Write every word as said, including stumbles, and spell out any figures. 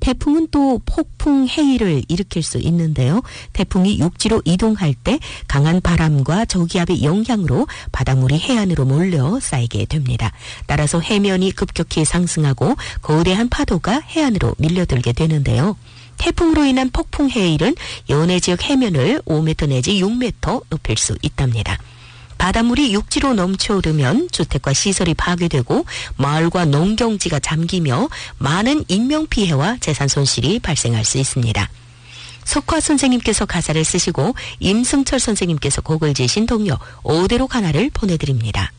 태풍은 또 폭풍 해일을 일으킬 수 있는데요. 태풍이 육지로 이동할 때 강한 바람과 저기압의 영향으로 바닷물이 해안으로 몰려 쌓이게 됩니다. 따라서 해면이 급격히 상승하고 거대한 파도가 해안으로 밀려들게 되는데요. 태풍으로 인한 폭풍 해일은 연해 지역 해면을 오 미터 내지 육 미터 높일 수 있답니다. 바닷물이 육지로 넘쳐오르면 주택과 시설이 파괴되고 마을과 농경지가 잠기며 많은 인명피해와 재산 손실이 발생할 수 있습니다. 석화 선생님께서 가사를 쓰시고 임승철 선생님께서 곡을 지으신 동요 오대로 가나를 보내드립니다.